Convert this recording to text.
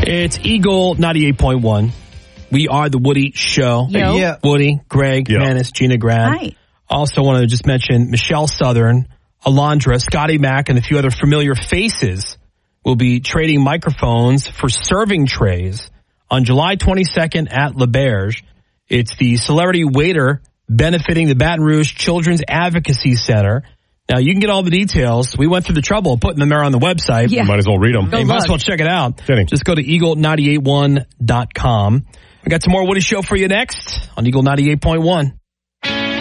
It's Eagle 98.1. We are the Woody Show. Yo. Yeah. Woody, Greg, Yo. Menace, Gina Grad. Hi. Also want to just mention Michelle Southern, Alondra, Scotty Mack, and a few other familiar faces will be trading microphones for serving trays on July 22nd at Le Berge. It's the celebrity waiter benefiting the Baton Rouge Children's Advocacy Center. Now, you can get all the details. We went through the trouble of putting them there on the website. Yeah. Might as well read them. You might as well check it out. Kidding. Just go to eagle981.com. We got some more Woody Show for you next on Eagle 98.1.